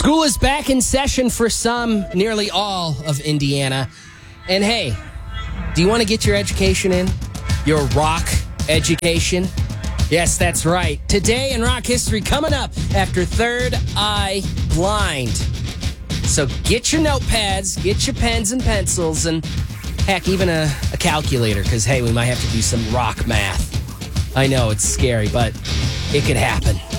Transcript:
School is back in session for some, nearly all of Indiana. And hey, do you want to get your education in? Your rock education? Yes, that's right. Today in rock history, coming up after Third Eye Blind. So get your notepads, get your pens and pencils, and heck, even a calculator, because hey, we might have to do some rock math. I know it's scary, but it could happen.